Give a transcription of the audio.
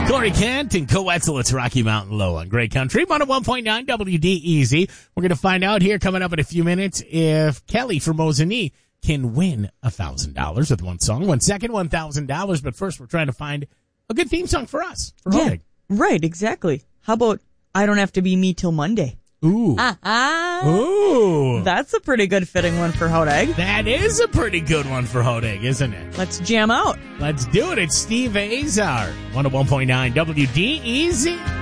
Corey Kent and Co-Wetzel. It's Rocky Mountain Low on Great Country. 101.9 WDEZ. We're going to find out here coming up in a few minutes if Kelly from Mosinee can win $1,000 with one song. 1 second, $1,000. But first, we're trying to find a good theme song for us. For Hodag. Right, exactly. How about I Don't Have to Be Me Till Monday? Ooh. Ooh. That's a pretty good fitting one for Hodag. That is a pretty good one for Hodag, isn't it? Let's jam out. Let's do it. It's Steve Azar. 101.9 WDEZ.